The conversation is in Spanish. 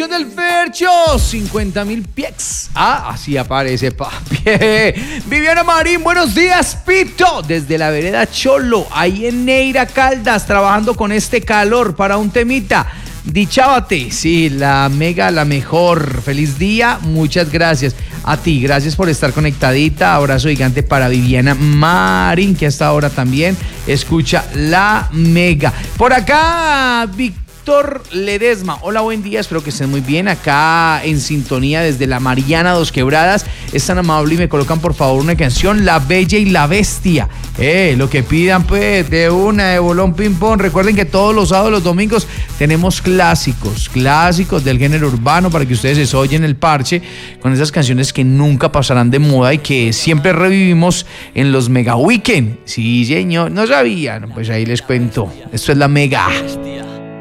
canción del Fercho, 50.000 pies. Así aparece, papi. Viviana Marín, buenos días, Pito. Desde la vereda Cholo, ahí en Neira Caldas, trabajando con este calor para un temita. Dichábate, sí, la mega, la mejor. Feliz día, muchas gracias. A ti, gracias por estar conectadita. Abrazo gigante para Viviana Marín, que hasta ahora también escucha la mega. Por acá, Víctor Ledesma. Hola, buen día, espero que estén muy bien. Acá en sintonía desde la Mariana Dos Quebradas. Es tan amable y me colocan por favor una canción, La Bella y la Bestia. Lo que pidan pues, de bolón ping pong. Recuerden que todos los sábados y los domingos tenemos clásicos del género urbano para que ustedes se oyen el parche con esas canciones que nunca pasarán de moda y que siempre revivimos en los Mega Weekend. Sí, señor, no sabían, pues ahí les cuento. Esto es la Mega.